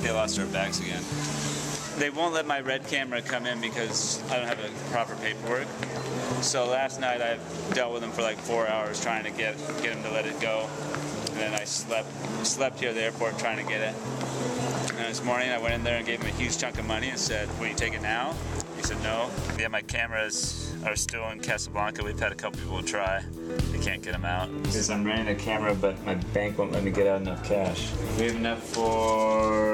think they lost our bags again. They won't let my red camera come in because I don't have the proper paperwork. So last night I dealt with them for like 4 hours trying to get them to let it go. And then I slept here at the airport trying to get it. And this morning I went in there and gave him a huge chunk of money and said, "Will you take it now?" He said no. Yeah, my cameras are still in Casablanca. We've had a couple people try. They can't get them out. Because I'm renting a camera, but my bank won't let me get out enough cash. We have enough for